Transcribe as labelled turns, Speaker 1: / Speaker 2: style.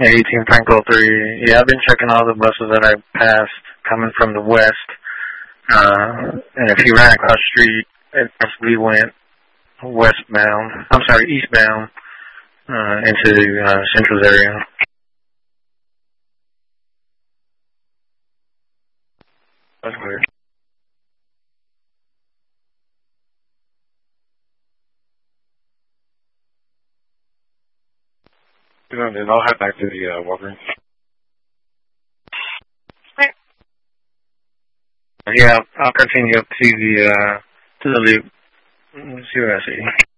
Speaker 1: 18 Franco 3. Yeah, I've been checking all the buses that I passed coming from the west. And if you ran across the street, it possibly went eastbound, into the Central's area. That's weird.
Speaker 2: Then I'll head back to the Walgreens.
Speaker 1: Yeah, I'll continue up to the loop. Let's see what I see.